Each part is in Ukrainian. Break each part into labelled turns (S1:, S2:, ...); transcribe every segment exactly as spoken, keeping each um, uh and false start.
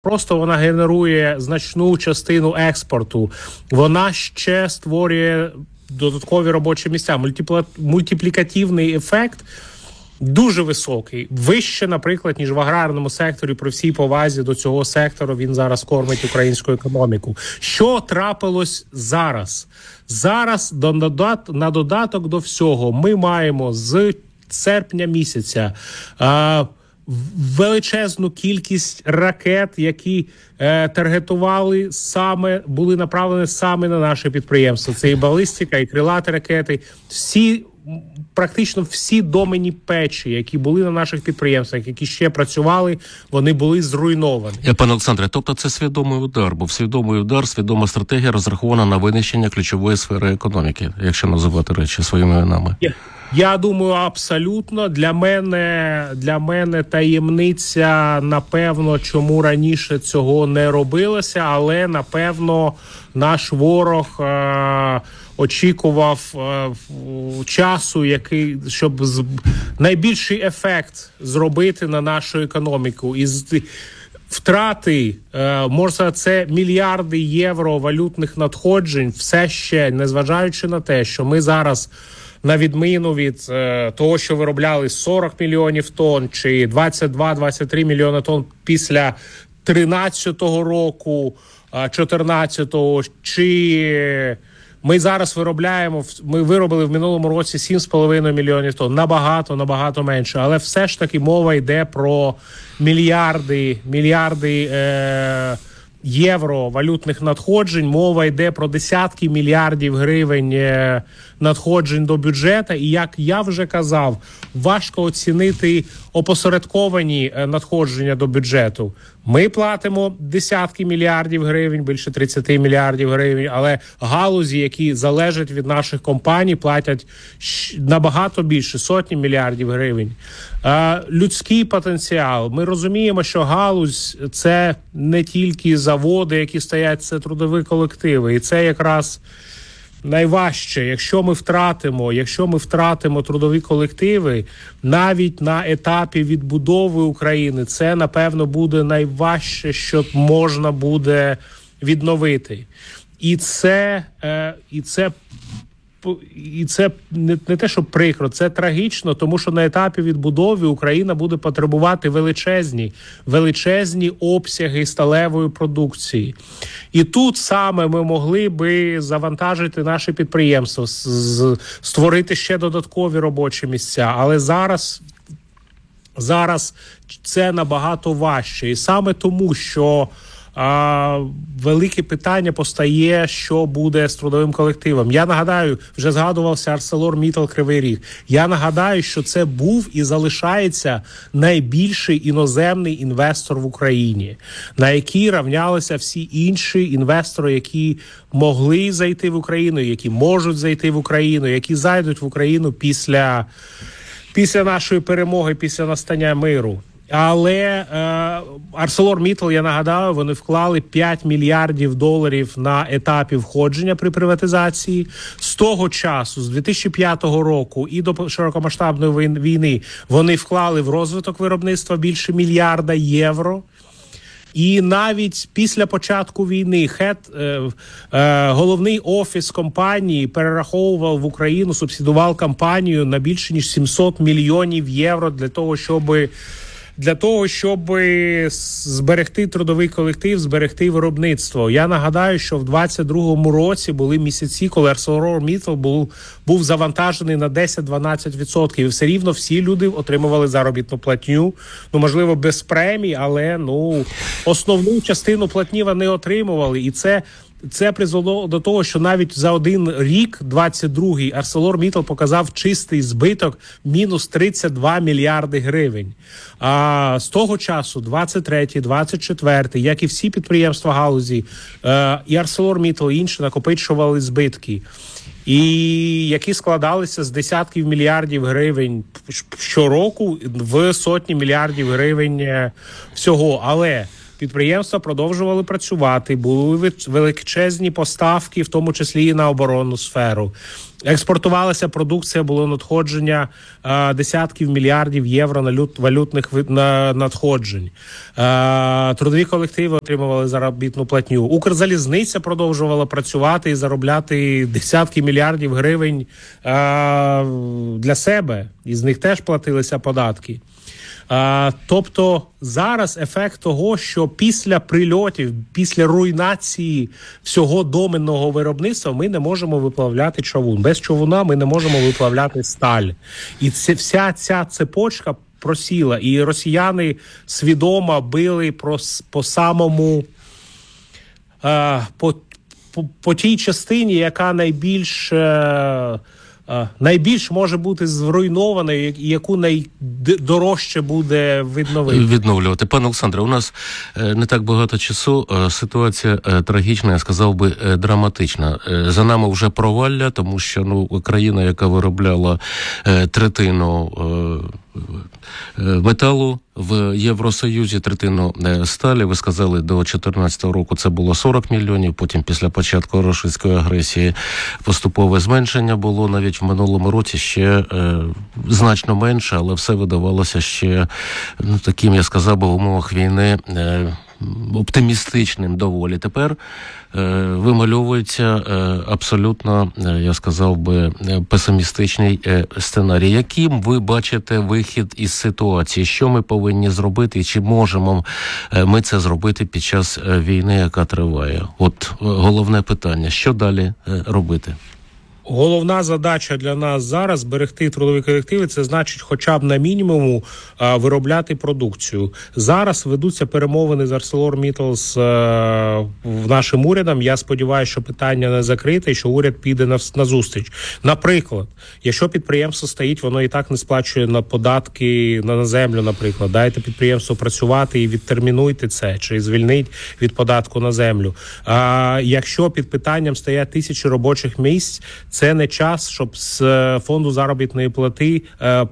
S1: просто вона генерує значну частину експорту. Вона ще створює додаткові робочі місця. Мультипла... Мультиплікативний ефект дуже високий. Вище, наприклад, ніж в аграрному секторі. При всій повазі до цього сектору він зараз кормить українську економіку. Що трапилось зараз? Зараз на додаток до всього ми маємо з серпня місяця а, величезну кількість ракет, які е, таргетували саме, були направлені саме на наше підприємство. Це і балістика, і крилаті ракети. Всі, практично всі доменні печі, які були на наших підприємствах, які ще працювали, вони були зруйновані.
S2: Я, пане Олександре, тобто це свідомий удар, бо свідомий удар, свідома стратегія розрахована на винищення ключової сфери економіки, якщо називати речі своїми іменами.
S1: Yeah. Я думаю, абсолютно. Для мене, для мене таємниця, напевно, чому раніше цього не робилося, але, напевно, наш ворог е- очікував е- часу, який, щоб з- найбільший ефект зробити на нашу економіку. І з- Втрати, е, можна, це мільярди євро валютних надходжень, все ще, незважаючи на те, що ми зараз, на відміну від е, того, що виробляли сорок мільйонів тонн чи двадцять два - двадцять три мільйони тонн після тринадцятого року, чотирнадцятого, чи ми зараз виробляємо, ми виробили в минулому році сім з половиною мільйонів тонн, набагато, набагато менше, але все ж таки мова йде про мільярди, мільярди е, євро валютних надходжень, мова йде про десятки мільярдів гривень е, надходжень до бюджету. І, як я вже казав, важко оцінити опосередковані е, надходження до бюджету. Ми платимо десятки мільярдів гривень, більше тридцять мільярдів гривень, але галузі, які залежать від наших компаній, платять набагато більше, сотні мільярдів гривень. Е, людський потенціал. Ми розуміємо, що галузь – це не тільки заводи, які стоять, це трудові колективи. І це якраз найважче. Якщо ми втратимо, якщо ми втратимо трудові колективи, навіть на етапі відбудови України, це, напевно, буде найважче, що можна буде відновити. І це, е, і це І це не, не те, що прикро, це трагічно, тому що на етапі відбудови Україна буде потребувати величезні, величезні обсяги сталевої продукції. І тут саме ми могли би завантажити наше підприємство, з, створити ще додаткові робочі місця. Але зараз, зараз це набагато важче. І саме тому, що А, велике питання постає, що буде з трудовим колективом. Я нагадаю, вже згадувався ArcelorMittal Кривий Ріг. Я нагадаю, що це був і залишається найбільший іноземний інвестор в Україні, на який рівнялися всі інші інвестори, які могли зайти в Україну, які можуть зайти в Україну, які зайдуть в Україну після, після нашої перемоги, після настання миру. Але е, ArcelorMittal, я нагадаю, вони вклали п'ять мільярдів доларів на етапі входження при приватизації. З того часу, з дві тисячі п'ятого року і до широкомасштабної війни, вони вклали в розвиток виробництва більше мільярда євро. І навіть після початку війни хед, е, е, головний офіс компанії перераховував в Україну, субсидував компанію на більше ніж сімсот мільйонів євро для того, щоби Для того, щоб зберегти трудовий колектив, зберегти виробництво. Я нагадаю, що в двадцять другому році були місяці, коли ArcelorMittal був, був завантажений на десять-дванадцять відсотків. І все рівно всі люди отримували заробітну платню. Ну, можливо, без премій, але ну, основну частину платні вони отримували. І це... Це призвело до того, що навіть за один рік, двадцять другий, ArcelorMittal показав чистий збиток мінус тридцять два мільярди гривень. А з того часу, двадцять третій, двадцять четвертий, як і всі підприємства галузі, і ArcelorMittal, і інші накопичували збитки, і які складалися з десятків мільярдів гривень щороку в сотні мільярдів гривень всього. Але підприємства продовжували працювати, були величезні поставки, в тому числі і на оборонну сферу. Експортувалася продукція, було надходження е, десятків мільярдів євро на лют, валютних на, надходжень. Е, трудові колективи отримували заробітну платню. Укрзалізниця продовжувала працювати і заробляти десятки мільярдів гривень е, для себе. І з них теж платилися податки. А, тобто зараз ефект того, що після прильотів, після руйнації всього доменного виробництва ми не можемо виплавляти човун. Без човуна ми не можемо виплавляти сталь. І це, вся ця цепочка просіла. І росіяни свідомо били про, по самому, а, по, по, по тій частині, яка найбільш... А, найбільш може бути зруйнованою і яку найдорожче буде відновити.
S2: Відновлювати. Пане Олександре, у нас не так багато часу. Ситуація трагічна, я сказав би, драматична. За нами вже провалля, тому що ну країна, яка виробляла третину металу в Євросоюзі, третину сталі, ви сказали, до чотирнадцятого року це було сорок мільйонів, потім після початку російської агресії поступове зменшення було, навіть в минулому році ще е, значно менше, але все видавалося ще, ну, таким, я сказав би, в умовах війни е, оптимістичним доволі. Тепер е, вимальовується е, абсолютно, е, я сказав би, песимістичний е, сценарій. Яким ви бачите вихід із ситуації? Що ми повинні зробити і чи можемо е, ми це зробити під час е, війни, яка триває? От е, головне питання. Що далі е, робити?
S1: Головна задача для нас зараз – берегти трудові колективи, це значить хоча б на мінімуму а, виробляти продукцію. Зараз ведуться перемовини з ArcelorMittal з а, нашим урядом. Я сподіваюся, що питання не закрите і що уряд піде на, на зустріч. Наприклад, якщо підприємство стоїть, воно і так не сплачує на податки на, на землю, наприклад. Дайте підприємству працювати і відтермінуйте це, чи звільнить від податку на землю. А, якщо під питанням стоять тисячі робочих місць, це не час, щоб з фонду заробітної плати,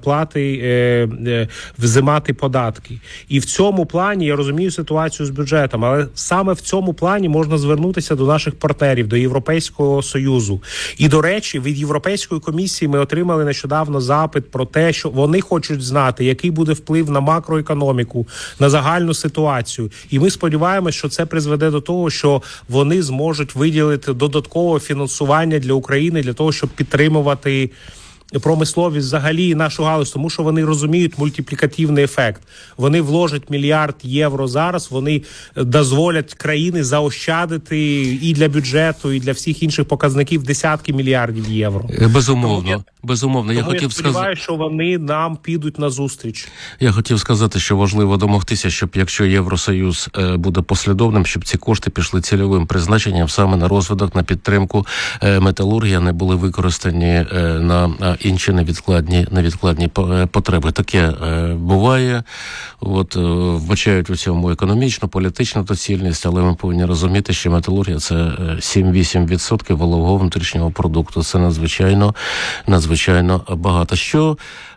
S1: плати взимати податки. І в цьому плані, я розумію ситуацію з бюджетом, але саме в цьому плані можна звернутися до наших партнерів, до Європейського Союзу. І, до речі, від Європейської комісії ми отримали нещодавно запит про те, що вони хочуть знати, який буде вплив на макроекономіку, на загальну ситуацію. І ми сподіваємось, що це призведе до того, що вони зможуть виділити додаткове фінансування для України, для того, щоб підтримувати промисловість взагалі і нашу галузь, тому що вони розуміють мультиплікативний ефект. Вони вложать мільярд євро зараз, вони дозволять країни заощадити і для бюджету, і для всіх інших показників десятки мільярдів євро.
S2: Безумовно. Тому, Безумовно. Я
S1: тому
S2: хотів
S1: я сподіваюся,
S2: сказ...
S1: що вони нам підуть на зустріч.
S2: Я хотів сказати, що важливо домогтися, щоб якщо Євросоюз е, буде послідовним, щоб ці кошти пішли цільовим призначенням саме на розвиток, на підтримку е, металургії, а не були використані е, на інші невідкладні, невідкладні потреби. Таке е, буває. От, е, вбачають у цьому економічну, політичну доцільність, але ми повинні розуміти, що металургія – це сім-вісім відсотків валового внутрішнього продукту. Це надзвичайно, надзвичайно багато. Що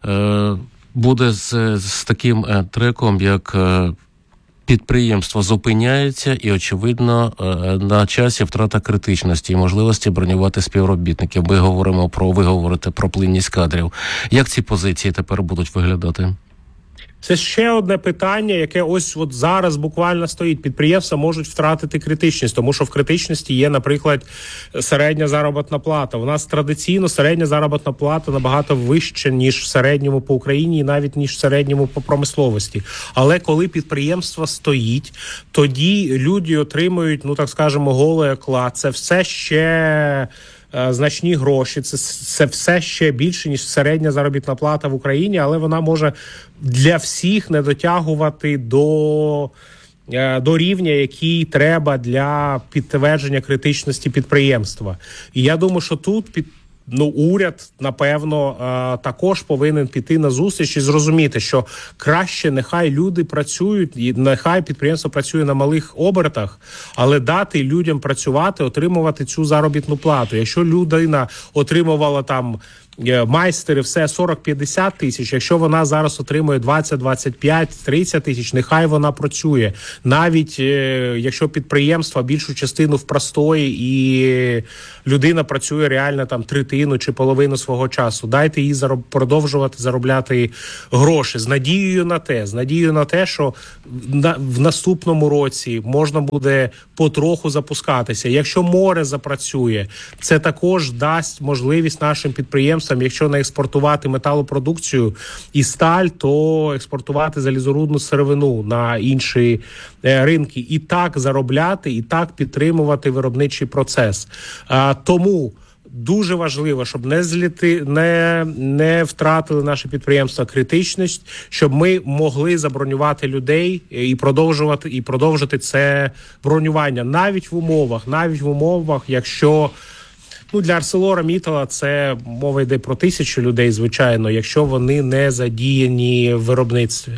S2: е, буде з, з таким е, треком, як е, підприємство зупиняється і, очевидно, на часі втрата критичності і можливості бронювати співробітників. Ми говоримо про, ви говорите про плинність кадрів. Як ці позиції тепер будуть виглядати?
S1: Це ще одне питання, яке ось от зараз буквально стоїть. Підприємства можуть втратити критичність, тому що в критичності є, наприклад, середня заробітна плата. У нас традиційно середня заробітна плата набагато вища, ніж в середньому по Україні і навіть ніж в середньому по промисловості. Але коли підприємство стоїть, тоді люди отримують, ну так скажемо, голий оклад. Це все ще... значні гроші, це, це все ще більше, ніж середня заробітна плата в Україні, але вона може для всіх не дотягувати до, до рівня, який треба для підтвердження критичності підприємства. І я думаю, що тут під Ну, уряд, напевно, також повинен піти на зустріч і зрозуміти, що краще нехай люди працюють, і нехай підприємство працює на малих обертах, але дати людям працювати, отримувати цю заробітну плату. Якщо людина отримувала там майстери все сорок-п'ятдесят тисяч, якщо вона зараз отримує двадцять, двадцять п'ять, тридцять тисяч, нехай вона працює. Навіть якщо підприємства більшу частину в простої і людина працює реально там третину чи половину свого часу, дайте їй зароб... продовжувати заробляти гроші з надією на те, з надією на те, що на... в наступному році можна буде потроху запускатися. Якщо море запрацює, це також дасть можливість нашим підприємствам, якщо не експортувати металопродукцію і сталь, то експортувати залізорудну сировину на інші е, ринки. І так заробляти, і так підтримувати виробничий процес. А, тому дуже важливо, щоб не зліти, не, не втратили наші підприємства критичність, щоб ми могли забронювати людей і продовжувати і продовжити це бронювання навіть в умовах, навіть в умовах, якщо ну для ArcelorMittal це мова йде про тисячу людей, звичайно, якщо вони не задіяні в виробництві.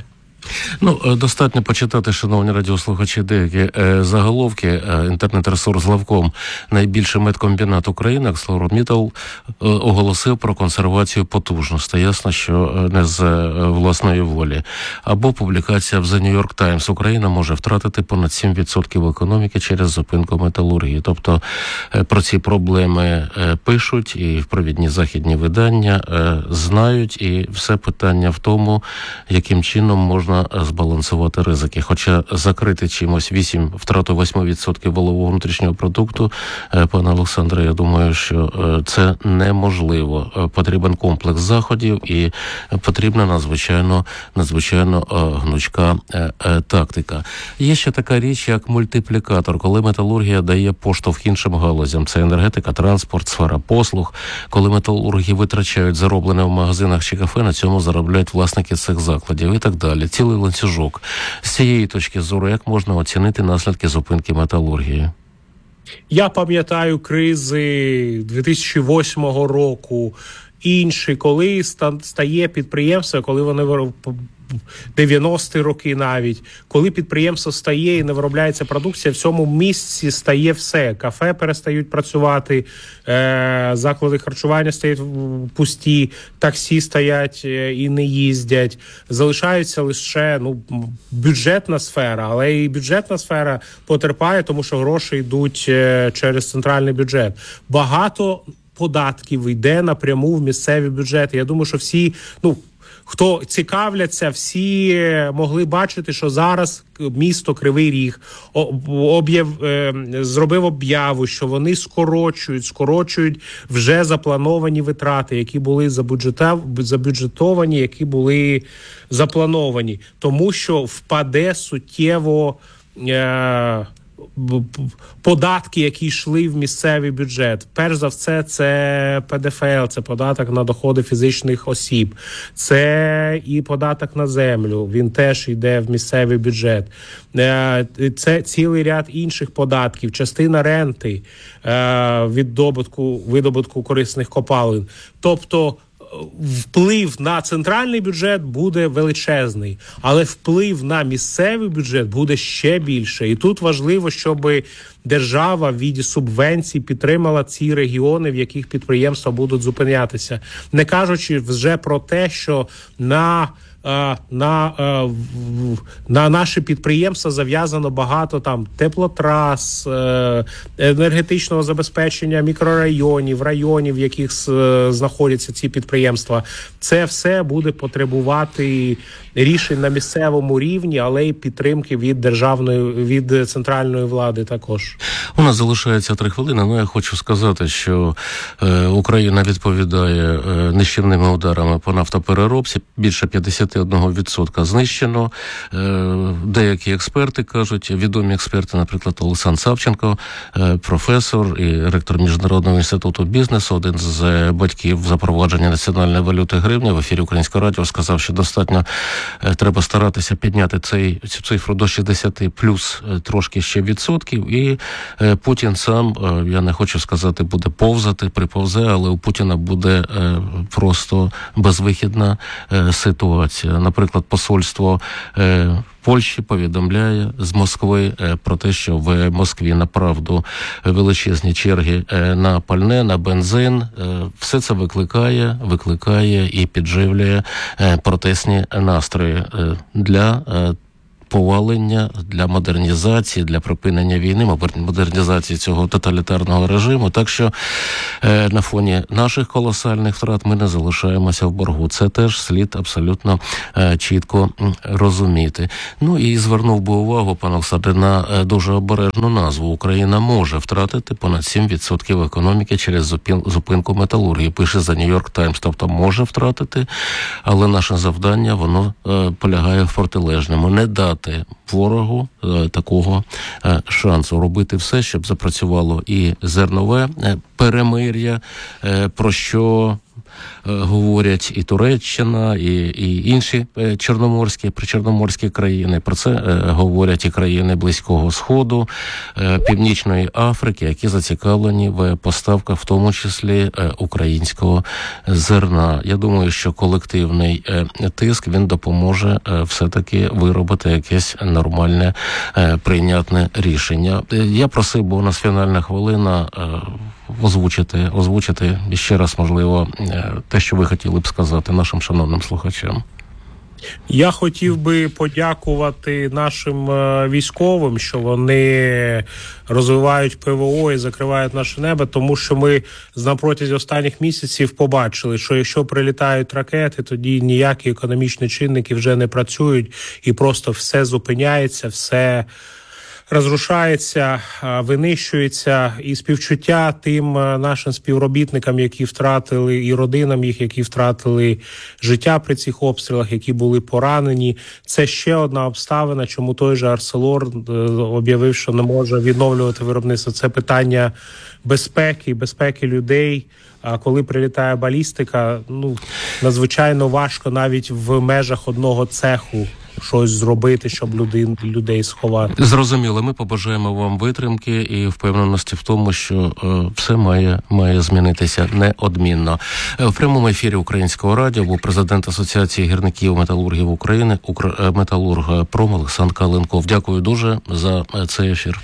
S2: Ну, достатньо почитати, шановні радіослухачі, деякі е, заголовки. Е, інтернет-ресурс «Главком», найбільший медкомбінат України, ArcelorMittal, е, оголосив про консервацію потужностей. Ясно, що не з е, власної волі. Або публікація в The New York Times: Україна може втратити понад сім відсотків економіки через зупинку металургії. Тобто е, про ці проблеми е, пишуть, і провідні західні видання е, знають, і все питання в тому, яким чином можна збалансувати ризики. Хоча закрити чимось вісім, втрату восьми відсотків валового внутрішнього продукту, пане Олександре, я думаю, що це неможливо. Потрібен комплекс заходів і потрібна надзвичайно, надзвичайно гнучка тактика. Є ще така річ, як мультиплікатор, коли металургія дає поштовх іншим галузям. Це енергетика, транспорт, сфера послуг. Коли металурги витрачають зароблене в магазинах чи кафе, на цьому заробляють власники цих закладів і так далі. Цілий ланцюжок. З цієї точки зору, як можна оцінити наслідки зупинки металургії?
S1: Я пам'ятаю кризи дві тисячі восьмого року, інші, коли стає підприємство, коли вони дев'яності роки навіть, коли підприємство стає і не виробляється продукція, в цьому місці стає все. Кафе перестають працювати, е- заклади харчування стають пусті, таксі стоять і не їздять. Залишається лише ну, бюджетна сфера, але і бюджетна сфера потерпає, тому що гроші йдуть е- через центральний бюджет. Багато податків йде напряму в місцеві бюджети. Я думаю, що всі, ну, хто цікавляться, всі могли бачити, що зараз місто Кривий Ріг об'яв, е, зробив об'яву, що вони скорочують, скорочують вже заплановані витрати, які були забюджетовані, які були заплановані. Тому що впаде суттєво е, податки, які йшли в місцевий бюджет. Перш за все, це Пе Де ЕфЕл, це податок на доходи фізичних осіб. Це і податок на землю, він теж йде в місцевий бюджет. Це цілий ряд інших податків, частина ренти від добутку, видобутку корисних копалин. Тобто вплив на центральний бюджет буде величезний, але вплив на місцевий бюджет буде ще більше. І тут важливо, щоб держава в віді субвенцій підтримала ці регіони, в яких підприємства будуть зупинятися. Не кажучи вже про те, що на На, на наші підприємства зав'язано багато там теплотрас, енергетичного забезпечення мікрорайонів, районів, в яких знаходяться ці підприємства. Це все буде потребувати рішень на місцевому рівні, але й підтримки від державної, від центральної влади також.
S2: У нас залишається три хвилини, але я хочу сказати, що е, Україна відповідає е, нищівними ударами по нафтопереробці. Більше п'ятдесят один відсоток знищено. Е, деякі експерти кажуть, відомі експерти, наприклад, Олександр Савченко, е, професор і ректор Міжнародного інституту бізнесу, один з батьків запровадження національної валюти гривня, в ефірі Українського радіо сказав, що достатньо е, треба старатися підняти цей, цю цифру до шістдесят плюс е, трошки ще відсотків, і е, Путін сам, е, я не хочу сказати, буде повзати, приповзе, але у Путіна буде е, просто безвихідна е, ситуація. Наприклад, посольство е, Польщі повідомляє з Москви е, про те, що в Москві направду величезні черги е, на пальне, на бензин. Е, все це викликає, викликає і підживлює е, протестні настрої е, для е, повалення, для модернізації, для припинення війни, модернізації цього тоталітарного режиму. Так що е, на фоні наших колосальних втрат ми не залишаємося в боргу. Це теж слід абсолютно е, чітко розуміти. Ну і звернув би увагу, пан Олександр, на е, дуже обережну назву. Україна може втратити понад сім відсотків економіки через зупин, зупинку металургії. Пише за Нью-Йорк Таймс. Тобто може втратити, але наше завдання, воно е, полягає в протилежному. Не дати ворогу е, такого е, шансу. Робити все, щоб запрацювало і зернове е, перемир'я, е, про що говорять і Туреччина, і, і інші чорноморські, причорноморські країни. Про це е, говорять і країни Близького Сходу, е, Північної Африки, які зацікавлені в поставках, в тому числі е, українського зерна. Я думаю, що колективний е, тиск, він допоможе е, все-таки виробити якесь нормальне, е, прийнятне рішення. Я просив, бо у нас фінальна хвилина, е, озвучити, озвучити ще раз, можливо, те, що ви хотіли б сказати нашим шановним слухачам.
S1: Я хотів би подякувати нашим військовим, що вони розвивають ПВО і закривають наше небо, тому що ми на протязі останніх місяців побачили, що якщо прилітають ракети, тоді ніякі економічні чинники вже не працюють і просто все зупиняється, все розрушається, винищується, і співчуття тим нашим співробітникам, які втратили, і родинам їх, які втратили життя при цих обстрілах, які були поранені. Це ще одна обставина, чому той же Арселор об'явив, що не може відновлювати виробництво. Це питання безпеки, безпеки людей. А коли прилітає балістика, ну, надзвичайно важко навіть в межах одного цеху щось зробити, щоб людей, людей сховати.
S2: Зрозуміло, ми побажаємо вам витримки і впевненості в тому, що е, все має, має змінитися неодмінно. В прямому ефірі Українського радіо був президент Асоціації гірників металургів України, Укр... Металургпром Олександр Каленков. Дякую дуже за цей ефір.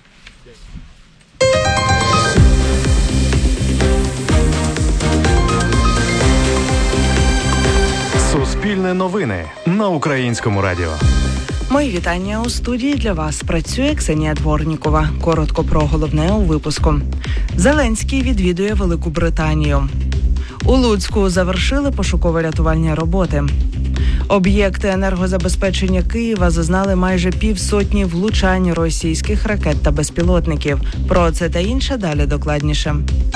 S3: Суспільне новини на Українському радіо.
S4: Мої вітання у студії. Для вас працює Ксенія Дворнікова. Коротко про головне у випуску. Зеленський відвідує Велику Британію. У Луцьку завершили пошуково-рятувальні роботи. Об'єкти енергозабезпечення Києва зазнали майже півсотні влучань російських ракет та безпілотників. Про це та інше далі докладніше.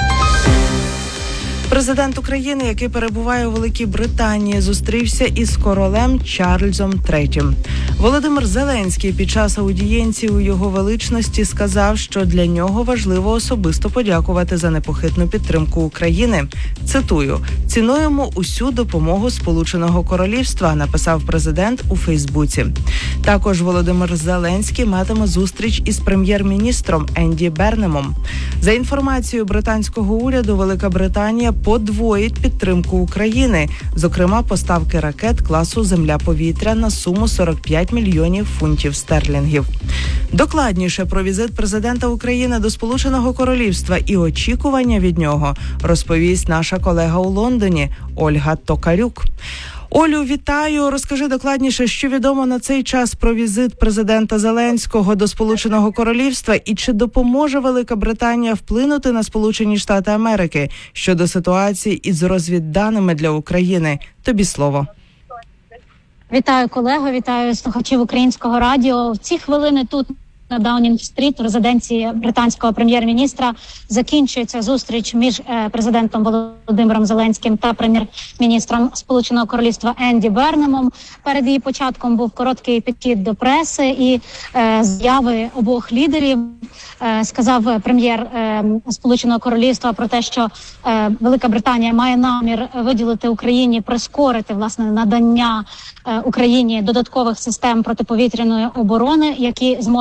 S4: Президент України, який перебуває у Великій Британії, зустрівся із королем Чарльзом третім. Володимир Зеленський під час аудієнції у його величності сказав, що для нього важливо особисто подякувати за непохитну підтримку України. Цитую: «Цінуємо усю допомогу Сполученого Королівства», написав президент у Фейсбуці. Також Володимир Зеленський матиме зустріч із прем'єр-міністром Енді Бернемом. За інформацією британського уряду, Велика Британія подвоїть підтримку України, зокрема поставки ракет класу «Земля-повітря» на суму сорок п'ять мільйонів фунтів стерлінгів. Докладніше про візит президента України до Сполученого Королівства і очікування від нього розповість наша колега у Лондоні Ольга Токарюк. Олю, вітаю. Розкажи докладніше, що відомо на цей час про візит президента Зеленського до Сполученого Королівства і чи допоможе Велика Британія вплинути на Сполучені Штати Америки щодо ситуації із розвідданими для України. Тобі слово.
S5: Вітаю, колего, вітаю слухачів Українського радіо. В ці хвилини тут на Даунінг-стріт, в резиденції британського прем'єр-міністра, закінчується зустріч між е, президентом Володимиром Зеленським та прем'єр-міністром Сполученого Королівства Енді Бернемом. Перед її початком був короткий підхід до преси і е, заяви обох лідерів. Е, сказав прем'єр е, Сполученого Королівства про те, що е, Велика Британія має намір виділити Україні, прискорити, власне, надання е, Україні додаткових систем протиповітряної оборони, які зможуть протистояти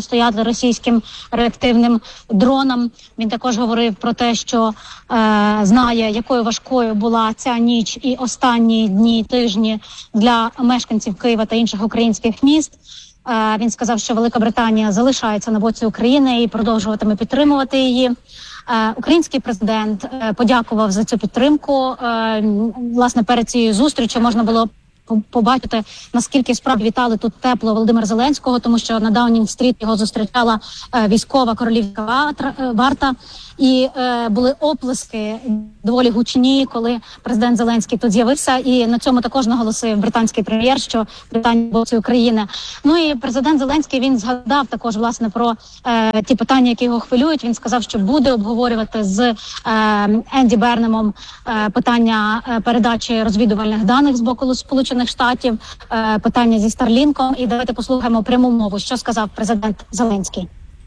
S5: протистояти російським реактивним дронам. Він також говорив про те, що е, знає, якою важкою була ця ніч і останні дні, тижні для мешканців Києва та інших українських міст. Е, він сказав, що Велика Британія залишається на боці України і продовжуватиме підтримувати її. Е, український президент е, подякував за цю підтримку. Е, власне, перед цією зустрічю можна було побачити, наскільки справді вітали тут тепло Володимира Зеленського, тому що на Даунінг-стріт його зустрічала е, військова королівська ватра, е, варта. І е, були оплески доволі гучні, коли президент Зеленський тут з'явився. І на цьому також наголосив британський прем'єр, що Британія в боці України. Ну і президент Зеленський, він згадав також, власне, про е, ті питання, які його хвилюють. Він сказав, що буде обговорювати з е, Енді Бернемом е, питання е, передачі розвідувальних даних з боку Сполучених Штатів, е, питання зі Старлінком. І давайте послухаємо пряму мову, що сказав президент Зеленський.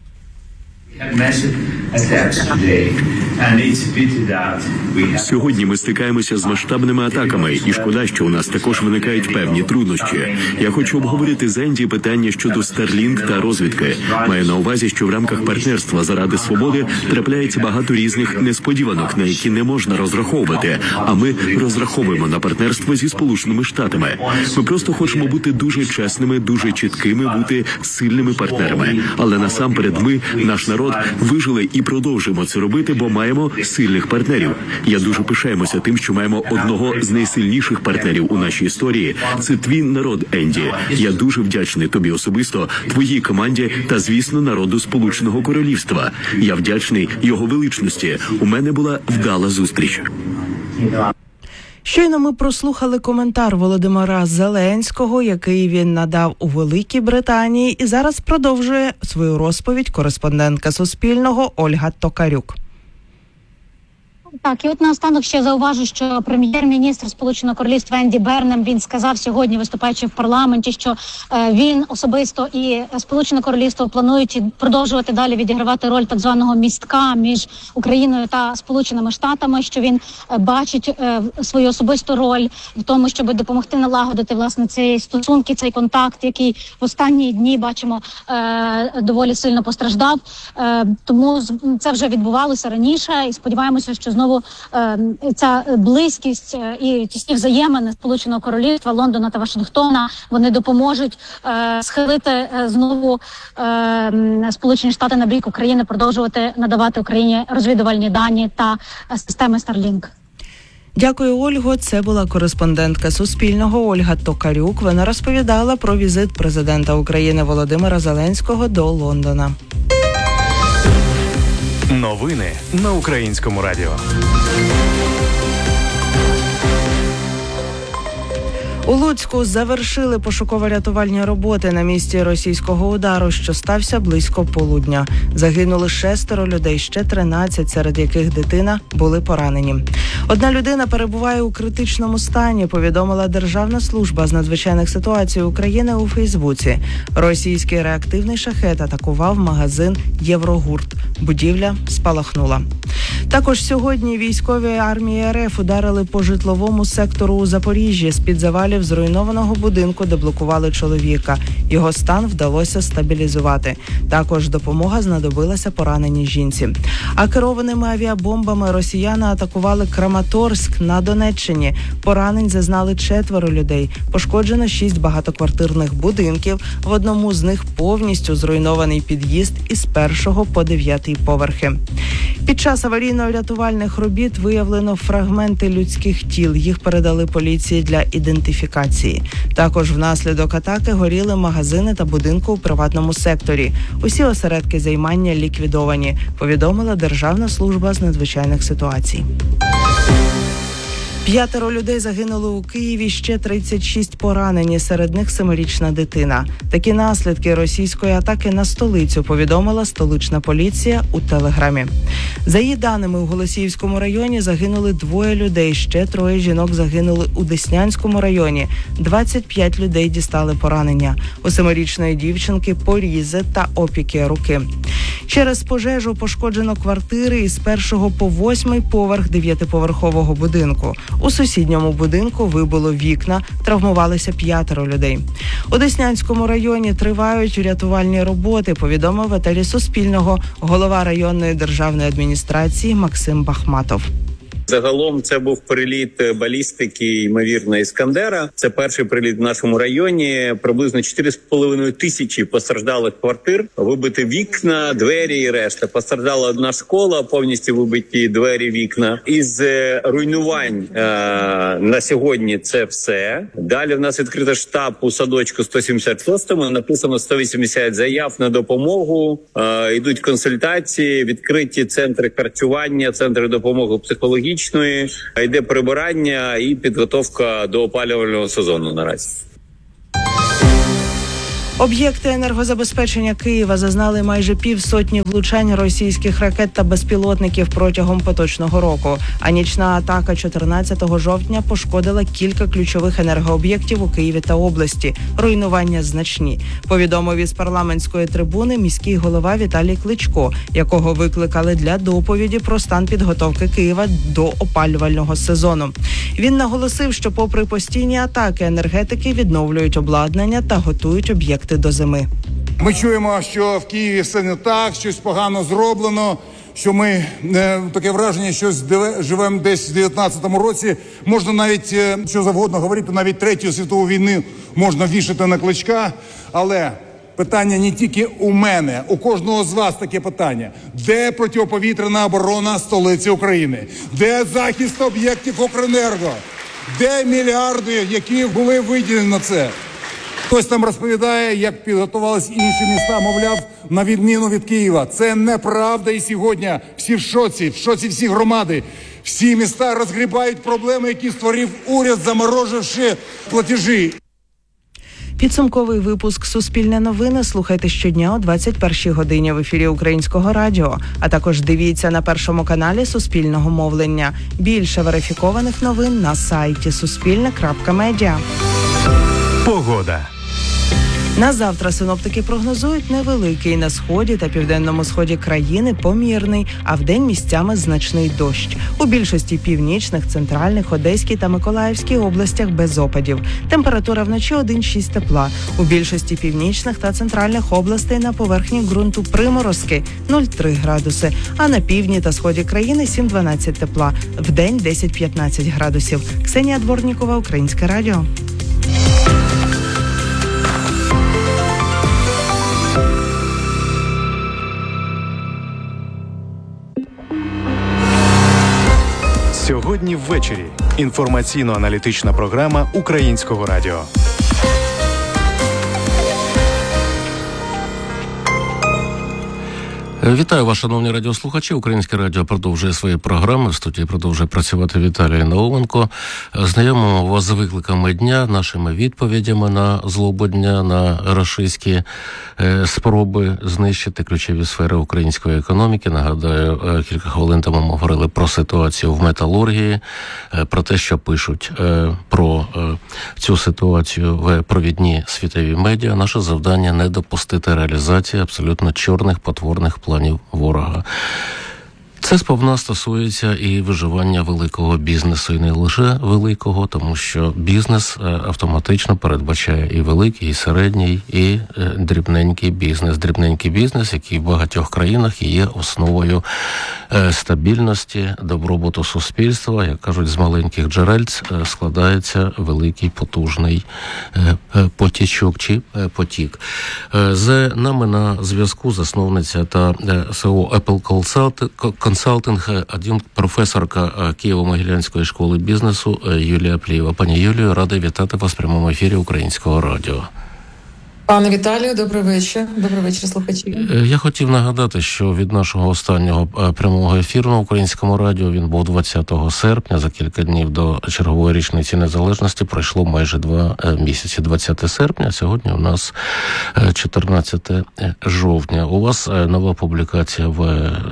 S6: Сьогодні ми стикаємося з масштабними атаками, і шкода, що у нас також виникають певні труднощі. Я хочу обговорити з Енді питання щодо Starlink та розвідки. Маю на увазі, що в рамках партнерства заради свободи трапляється багато різних несподіванок, на які не можна розраховувати. А ми розраховуємо на партнерство зі Сполученими Штатами. Ми просто хочемо бути дуже чесними, дуже чіткими, бути сильними партнерами. Але насамперед ми, наш народ, вижили і продовжуємо це робити, бо маємо сильних партнерів. Я дуже пишаємося тим, що маємо одного з найсильніших партнерів у нашій історії. Це твій народ, Енді. Я дуже вдячний тобі особисто, твоїй команді та, звісно, народу Сполученого Королівства. Я вдячний його величності. У мене була вдала зустріч.
S4: Щойно ми прослухали коментар Володимира Зеленського, який він надав у Великій Британії, і зараз продовжує свою розповідь кореспондентка Суспільного Ольга Токарюк.
S5: Так, і от наостанок ще зауважу, що прем'єр-міністр Сполученого Королівства Енді Бернем, він сказав сьогодні, виступаючи в парламенті, що е, він особисто і Сполучене Королівство планують продовжувати далі відігравати роль так званого містка між Україною та Сполученими Штатами, що він е, бачить е, свою особисту роль в тому, щоб допомогти налагодити, власне, ці стосунки, цей контакт, який в останні дні, бачимо, е, доволі сильно постраждав. Е, тому це вже відбувалося раніше, і сподіваємося, що знову ця близькість і тісні взаємини Сполученого Королівства, Лондона та Вашингтона, вони допоможуть е, схилити е, знову е, Сполучені Штати на бік України, продовжувати надавати Україні розвідувальні дані та е, системи Starlink.
S4: Дякую, Ольго. Це була кореспондентка Суспільного Ольга Токарюк. Вона розповідала про візит президента України Володимира Зеленського до Лондона.
S3: Новини на Українському радіо.
S4: У Луцьку завершили пошуково-рятувальні роботи на місці російського удару, що стався близько полудня. Загинули шестеро людей, ще тринадцять, серед яких дитина, були поранені. Одна людина перебуває у критичному стані, повідомила Державна служба з надзвичайних ситуацій України у Фейсбуці. Російський реактивний шахет атакував магазин «Єврогурт». Будівля спалахнула. Також сьогодні військові армії РФ ударили по житловому сектору у Запоріжжі. З-під завалів зруйнованого будинку деблокували чоловіка. Його стан вдалося стабілізувати. Також допомога знадобилася пораненій жінці. А керованими авіабомбами росіяни атакували Краматорськ на Донеччині. Поранень зазнали четверо людей. Пошкоджено шість багатоквартирних будинків. В одному з них повністю зруйнований під'їзд із першого по дев'ятий поверхи. Під час аварійно-рятувальних робіт виявлено фрагменти людських тіл. Їх передали поліції для ідентифікації. Також внаслідок атаки горіли магазини та будинки у приватному секторі. Усі осередки займання ліквідовані, повідомила Державна служба з надзвичайних ситуацій. П'ятеро людей загинули у Києві, ще тридцять шість поранені, серед них семирічна дитина. Такі наслідки російської атаки на столицю повідомила столична поліція у Телеграмі. За її даними, у Голосіївському районі загинули двоє людей, ще троє жінок загинули у Деснянському районі. двадцять п'ять людей дістали поранення. У семирічної дівчинки порізи та опіки руки. Через пожежу пошкоджено квартири із першого по восьмий поверх дев'ятиповерхового будинку. У сусідньому будинку вибило вікна, травмувалися п'ятеро людей. У Деснянському районі тривають рятувальні роботи, повідомив в етері Суспільного голова районної державної адміністрації Максим Бахматов.
S7: Загалом це був приліт балістики, ймовірно, Іскандера. Це перший приліт в нашому районі. Приблизно чотири з половиною тисячі постраждалих квартир, вибиті вікна, двері і решта. Постраждала одна школа, повністю вибиті двері, вікна. Із руйнувань е- на сьогодні це все. Далі в нас відкрито штаб у садочку сто сімдесят шостому. Написано сто вісімдесят заяв на допомогу. Е- йдуть консультації, відкриті центри харчування, центри допомоги психологічної. Йде прибирання і підготовка до опалювального сезону наразі.
S4: Об'єкти енергозабезпечення Києва зазнали майже півсотні влучань російських ракет та безпілотників протягом поточного року. А нічна атака чотирнадцятого жовтня пошкодила кілька ключових енергооб'єктів у Києві та області. Руйнування значні. Повідомив із парламентської трибуни міський голова Віталій Кличко, якого викликали для доповіді про стан підготовки Києва до опалювального сезону. Він наголосив, що попри постійні атаки енергетики відновлюють обладнання та готують об'єкти до зими.
S8: Ми чуємо, що в Києві все не так, щось погано зроблено, що ми е, таке враження, що живемо десь в дев'ятнадцятому році. Можна навіть е, що завгодно говорити, навіть Третю світову війну можна вішати на Кличка, але питання не тільки у мене, у кожного з вас таке питання. Де протиповітряна оборона столиці України? Де захист об'єктів Укренерго? Де мільярди, які були виділені на це? Хтось там розповідає, як підготувалися інші міста, мовляв, на відміну від Києва. Це неправда, і сьогодні всі в шоці, в шоці всі громади. Всі міста розгрібають проблеми, які створив уряд, замороживши платежі.
S4: Підсумковий випуск «Суспільне новини» слухайте щодня о двадцять першій годині в ефірі Українського радіо. А також дивіться на Першому каналі Суспільного мовлення. Більше верифікованих новин на сайті суспільне крапка медіа.
S3: Погода.
S4: На завтра синоптики прогнозують невеликий на сході та південному сході країни помірний, а вдень місцями значний дощ. У більшості північних, центральних, Одеській та Миколаївській областях без опадів. Температура вночі один-шість тепла. У більшості північних та центральних областей на поверхні ґрунту приморозки нуль-три градуси, а на півдні та сході країни сім-дванадцять тепла. Вдень десять-п'ятнадцять градусів. Ксенія Дворнікова, Українське радіо.
S3: Сьогодні ввечері. Інформаційно-аналітична програма Українського радіо.
S2: Вітаю вас, шановні радіослухачі. Українське радіо продовжує свої програми. В студії продовжує працювати Віталій Науменко. Знайомимо вас з викликами дня, нашими відповідями на злобу дня, на рашистські е, спроби знищити ключові сфери української економіки. Нагадаю, е, кілька хвилин тому ми говорили про ситуацію в металургії, е, про те, що пишуть е, про е, цю ситуацію в провідні світові медіа. Наше завдання – не допустити реалізації абсолютно чорних, потворних планів ворога. Це сповна стосується і виживання великого бізнесу, і не лише великого, тому що бізнес автоматично передбачає і великий, і середній, і дрібненький бізнес. Дрібненький бізнес, який в багатьох країнах є основою стабільності, добробуту суспільства. Як кажуть, з маленьких джерельць складається великий потужний потічок чи потік. З нами на зв'язку засновниця та ес о о Apple Consulting, ад'юнкт професорка Києво-Могилянської школи бізнесу Юлія Плієва. Пані Юлію, радий вітати вас в прямому ефірі Українського радіо.
S9: Пане Віталію, добрий вечір. Добрий вечір, слухачі.
S2: Я хотів нагадати, що від нашого останнього прямого ефіру на Українському радіо, він був двадцятого серпня, за кілька днів до чергової річниці незалежності, пройшло майже два місяці. двадцяте серпня, сьогодні у нас чотирнадцяте жовтня. У вас нова публікація в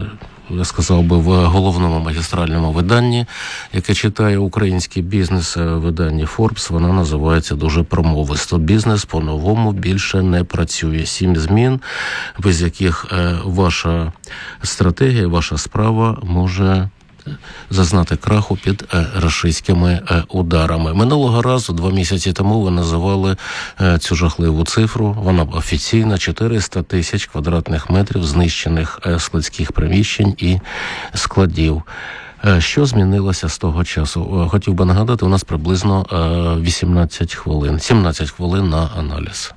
S2: я сказав би, в головному магістральному виданні, яке читає український бізнес, виданні Forbes, вона називається дуже промовисто. Бізнес по-новому більше не працює. Сім змін, без яких ваша стратегія, ваша справа може зазнати краху під е, рашистськими е, ударами. Минулого разу, два місяці тому, ви називали е, цю жахливу цифру. Вона офіційна: чотириста тисяч квадратних метрів знищених е, складських приміщень і складів. Е, що змінилося з того часу? Е, хотів би нагадати, у нас приблизно е, вісімнадцять хвилин, сімнадцять хвилин на аналіз.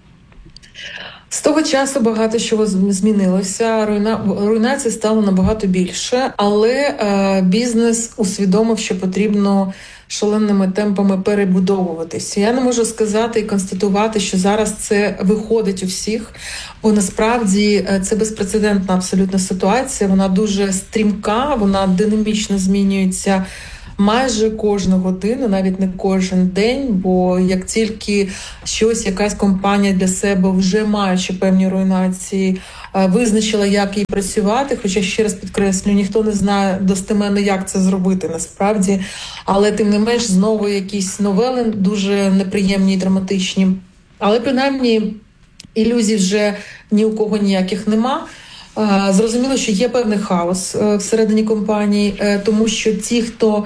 S9: З того часу багато чого змінилося, руйна... руйнацій стало набагато більше, але е, бізнес усвідомив, що потрібно шаленими темпами перебудовуватися. Я не можу сказати і констатувати, що зараз це виходить у всіх, бо насправді це безпрецедентна абсолютно ситуація, вона дуже стрімка, вона динамічно змінюється майже кожну годину, навіть не кожен день, бо як тільки щось, якась компанія для себе, вже маючи певні руйнації, визначила, як їй працювати, хоча, ще раз підкреслю, ніхто не знає достеменно, як це зробити насправді, але тим не менш знову якісь новели дуже неприємні і драматичні. Але принаймні ілюзій вже ні у кого ніяких нема. Зрозуміло, що є певний хаос всередині компанії, тому що ті, хто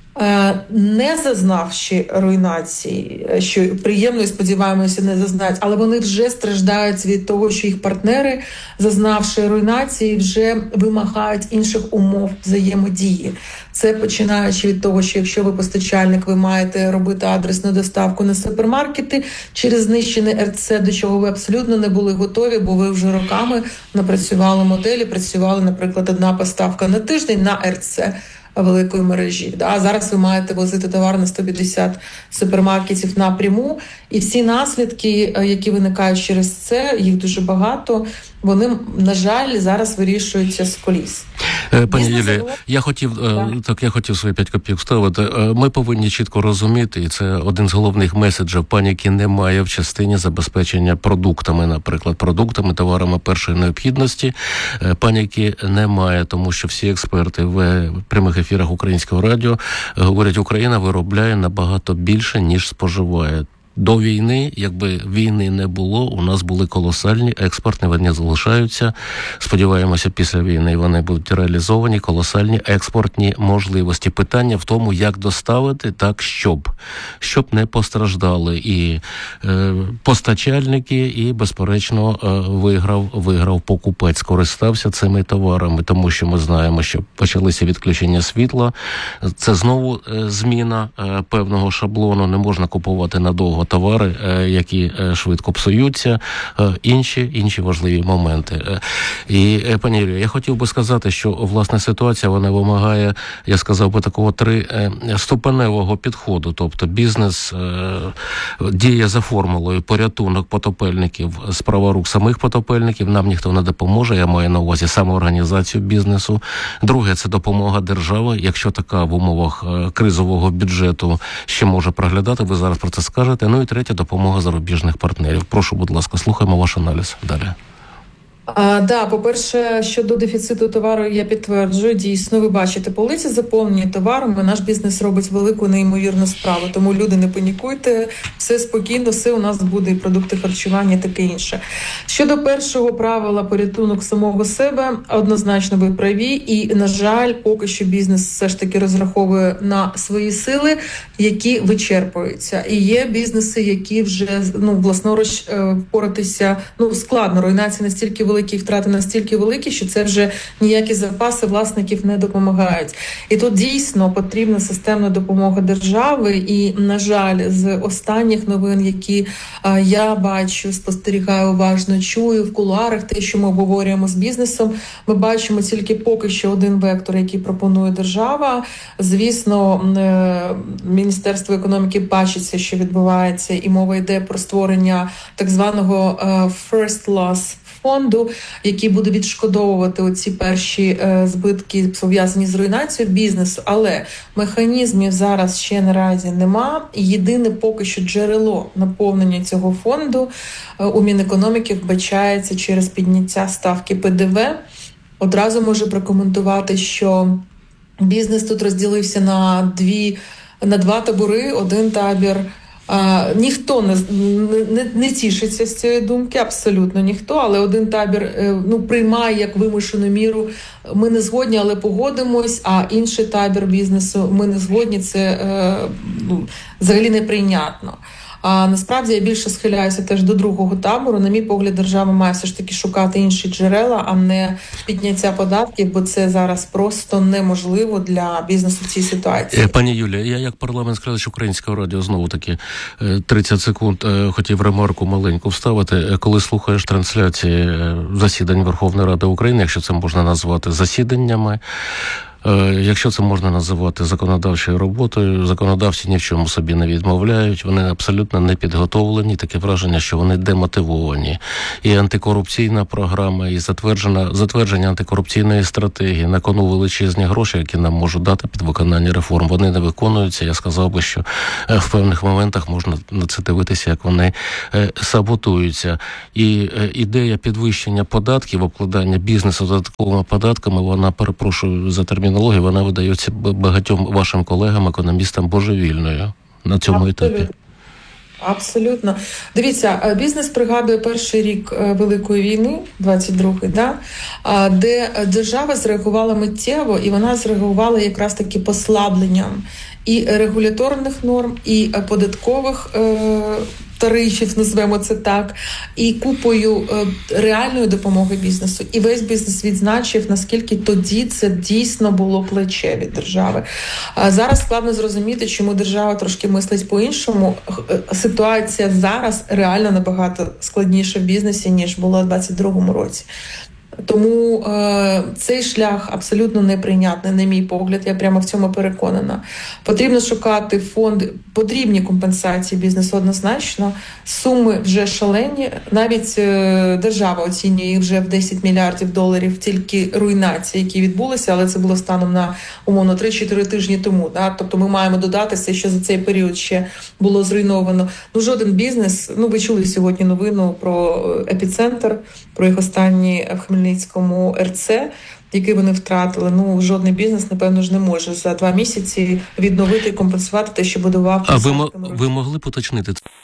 S9: не зазнавши руйнації, що приємно і сподіваємося не зазнають, але вони вже страждають від того, що їх партнери, зазнавши руйнації, вже вимагають інших умов взаємодії. Це починаючи від того, що якщо ви постачальник, ви маєте робити адресну доставку на супермаркети через знищене ер це, до чого ви абсолютно не були готові, бо ви вже роками напрацювали моделі, працювали, наприклад, одна поставка на тиждень на ер це великої мережі. А зараз ви маєте возити товар на сто п'ятдесят супермаркетів напряму. І всі наслідки, які виникають через це, їх дуже багато, вони, на жаль, зараз вирішуються з коліс.
S2: Пані Юлія, я хотів, так. так, я хотів свої п'ять копійок вставити. Ми повинні чітко розуміти, і це один з головних меседжів: паніки немає в частині забезпечення продуктами, наприклад, продуктами, товарами першої необхідності. Паніки немає, тому що всі експерти в прямих ефірах Українського радіо говорять, Україна виробляє набагато більше, ніж споживає. До війни, якби війни не було, у нас були колосальні експортні, вони залишаються. Сподіваємося, після війни вони будуть реалізовані, колосальні експортні можливості. Питання в тому, як доставити так, щоб. Щоб не постраждали і е, постачальники, і, безперечно, е, виграв, виграв покупець, скористався цими товарами, тому що ми знаємо, що почалися відключення світла. Це знову е, зміна е, певного шаблону, не можна купувати надовго товари, які швидко псуються, інші, інші важливі моменти. І, пані Юлія, я хотів би сказати, що, власне, ситуація, вона вимагає, я сказав би, такого триступеневого підходу. Тобто бізнес діє за формулою: порятунок потопельників, справа рук самих потопельників, нам ніхто не допоможе, я маю на увазі самоорганізацію бізнесу. Друге, це допомога держави, якщо така в умовах кризового бюджету ще може проглядати, ви зараз про це скажете. Ну і третє, допомога зарубіжних партнерів. Прошу, будь ласка, слухаємо ваш аналіз далі.
S9: А, да, по-перше, щодо дефіциту товару, я підтверджую, дійсно, ви бачите, полиці заповнені товарами, наш бізнес робить велику, неймовірну справу, тому люди, не панікуйте, все спокійно, все у нас буде, і продукти харчування, і таке інше. Щодо першого правила, порятунок самого себе, однозначно ви праві, і, на жаль, поки що бізнес все ж таки розраховує на свої сили, які вичерпуються. І є бізнеси, які вже, ну, власноруч впоратися, ну, складно, руйнація настільки велика, великі втрати настільки великі, що це вже ніякі запаси власників не допомагають. І тут дійсно потрібна системна допомога держави. І, на жаль, з останніх новин, які а, я бачу, спостерігаю уважно, чую в кулуарах, те, що ми обговорюємо з бізнесом, ми бачимо тільки поки що один вектор, який пропонує держава. Звісно, Міністерство економіки бачиться, що відбувається, і мова йде про створення так званого first loss фонду, який буде відшкодовувати оці перші е, збитки, пов'язані з руйнацією бізнесу. Але механізмів зараз ще наразі нема. Єдине поки що джерело наповнення цього фонду е, у Мінекономіки вбачається через підняття ставки пе де ве. одразу можу прокоментувати, що бізнес тут розділився на дві, на два табори. Один табір. А, ніхто не, не, не тішиться з цієї думки, абсолютно ніхто, але один табір ну, приймає як вимушену міру. Ми не згодні, але погодимось, а інший табір бізнесу ми не згодні, це е, ну, взагалі неприйнятно. А насправді я більше схиляюся теж до другого табору. На мій погляд, держава має все ж таки шукати інші джерела, а не підняття податків, бо це зараз просто неможливо для бізнесу в цій ситуації.
S2: Пані Юлія, я як парламент-глядач Українського радіо знову таки тридцять секунд хотів ремарку маленьку вставити. Коли слухаєш трансляції засідань Верховної Ради України, якщо це можна назвати засіданнями, якщо це можна називати законодавчою роботою, законодавці ні в чому собі не відмовляють, вони абсолютно не підготовлені, таке враження, що вони демотивовані. І антикорупційна програма, і затверджена, затвердження антикорупційної стратегії, на кону величезні гроші, які нам можуть дати під виконання реформ, вони не виконуються. Я сказав би, що в певних моментах можна на це дивитися, як вони саботуються. І ідея підвищення податків, обкладання бізнесу додатковими податками, вона, перепрошую за термін, вона видається багатьом вашим колегам, економістам, божевільною на цьому
S9: Абсолютно.
S2: етапі.
S9: Абсолютно. Дивіться, бізнес пригадує перший рік Великої війни, двадцять другий, да? Де держава зреагувала миттєво, і вона зреагувала якраз таки послабленням і регуляторних норм, і податкових е- тарифів, назвемо це так, і купою е, реальної допомоги бізнесу. І весь бізнес відзначив, наскільки тоді це дійсно було плече від держави. А зараз складно зрозуміти, чому держава трошки мислить по-іншому. Ситуація зараз реально набагато складніша в бізнесі, ніж була в двадцять другому році. Тому е, цей шлях абсолютно неприйнятний, на мій погляд, я прямо в цьому переконана. Потрібно шукати фонди, потрібні компенсації бізнесу однозначно, суми вже шалені, навіть е, держава оцінює їх вже в десять мільярдів доларів тільки руйнації, які відбулися, але це було станом на, умовно, три-чотири тижні тому. Да? Тобто ми маємо додати все, що за цей період ще було зруйновано. Ну, жоден бізнес, ну ви чули сьогодні новину про епіцентр, про їх останні в Хмельницькому РЦ, який вони втратили. Ну, жодний бізнес, напевно, ж не може за два місяці відновити і компенсувати те, що будував.
S2: А ви, ви могли б уточнити?